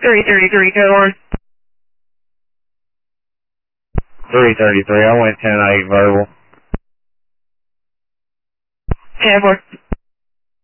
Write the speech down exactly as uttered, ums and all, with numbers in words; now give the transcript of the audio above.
three thirty-three, code one. three thirty-three, I went ten eight verbal. ten four.